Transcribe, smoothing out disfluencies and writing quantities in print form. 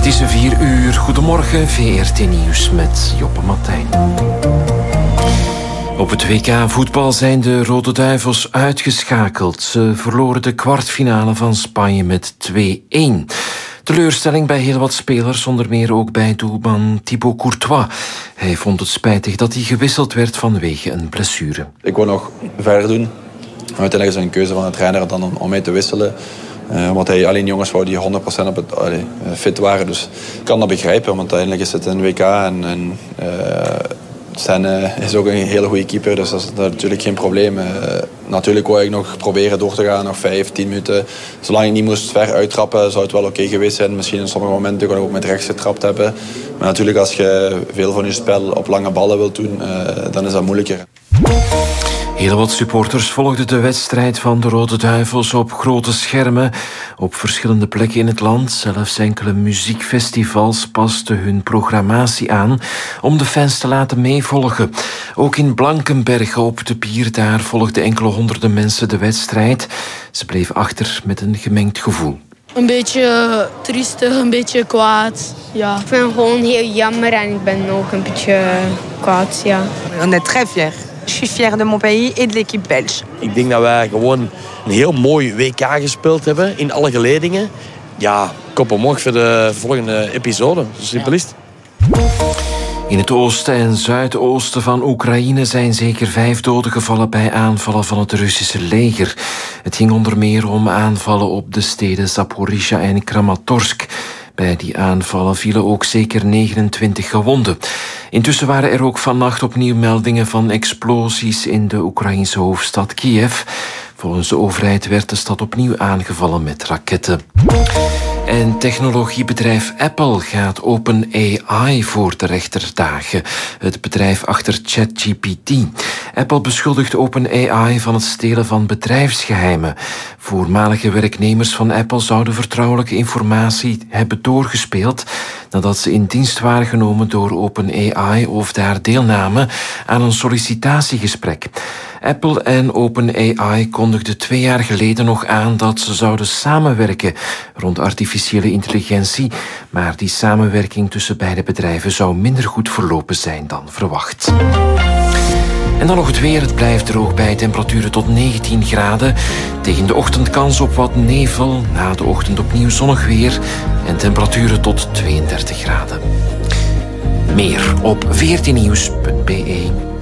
is 4:00. Goedemorgen, VRT Nieuws met Joppe Martijn. Op het WK voetbal zijn de Rode Duivels uitgeschakeld. Ze verloren de kwartfinale van Spanje met 2-1. Teleurstelling bij heel wat spelers, onder meer ook bij doelman Thibaut Courtois. Hij vond het spijtig dat hij gewisseld werd vanwege een blessure. Ik wil nog verder doen. Uiteindelijk is het een keuze van de trainer dan om mij te wisselen. Omdat hij alleen jongens wou die 100% fit waren. Dus ik kan dat begrijpen, want uiteindelijk is het een WK. En Senne is ook een hele goede keeper, dus dat is natuurlijk geen probleem. Natuurlijk wou ik nog proberen door te gaan, nog 5-10 minuten. Zolang ik niet moest ver uittrappen, zou het wel oké geweest zijn. Misschien in sommige momenten kon ik ook met rechts getrapt hebben. Maar natuurlijk, als je veel van je spel op lange ballen wilt doen, dan is dat moeilijker. Heel wat supporters volgden de wedstrijd van de Rode Duivels op grote schermen op verschillende plekken in het land. Zelfs enkele muziekfestivals pasten hun programmatie aan om de fans te laten meevolgen. Ook in Blankenberge op de Pier, daar volgden enkele honderden mensen de wedstrijd. Ze bleven achter met een gemengd gevoel. Een beetje triestig, een beetje kwaad. Ja. Ik vind het gewoon heel jammer en ik ben ook een beetje kwaad. Ja. On est très fiers. Je suis fier de mon pays et de l'équipe belge. Ik denk dat wij gewoon een heel mooi WK gespeeld hebben in alle geledingen. Ja, kop omhoog voor de volgende episode. Zo simpel is het. In het oosten en zuidoosten van Oekraïne zijn zeker 5 doden gevallen bij aanvallen van het Russische leger. Het ging onder meer om aanvallen op de steden Zaporizhzhia en Kramatorsk. Bij die aanvallen vielen ook zeker 29 gewonden. Intussen waren er ook vannacht opnieuw meldingen van explosies in de Oekraïnse hoofdstad Kiev. Volgens de overheid werd de stad opnieuw aangevallen met raketten. En technologiebedrijf Apple gaat OpenAI voor de rechter dagen. Het bedrijf achter ChatGPT. Apple beschuldigt OpenAI van het stelen van bedrijfsgeheimen. Voormalige werknemers van Apple zouden vertrouwelijke informatie hebben doorgespeeld nadat ze in dienst waren genomen door OpenAI of daar deelnamen aan een sollicitatiegesprek. Apple en OpenAI kondigden 2 jaar geleden nog aan dat ze zouden samenwerken rond artificiële intelligentie, maar die samenwerking tussen beide bedrijven zou minder goed verlopen zijn dan verwacht. En dan nog het weer. Het blijft droog bij temperaturen tot 19 graden. Tegen de ochtend kans op wat nevel. Na de ochtend opnieuw zonnig weer. En temperaturen tot 32 graden. Meer op 14nieuws.be.